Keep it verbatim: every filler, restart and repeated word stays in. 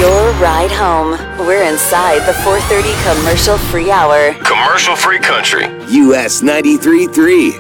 your ride home. We're inside the four thirty commercial free hour. Commercial free country. U S ninety-three point three.